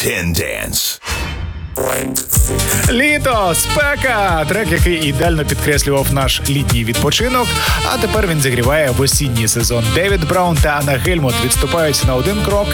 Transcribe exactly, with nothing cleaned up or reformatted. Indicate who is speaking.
Speaker 1: Ten Dance.
Speaker 2: Літо, спека! Трек, який ідеально підкреслював наш літній відпочинок, а тепер він зігріває в осінній сезон. Девід Браун та Анна Гельмут відступають на один крок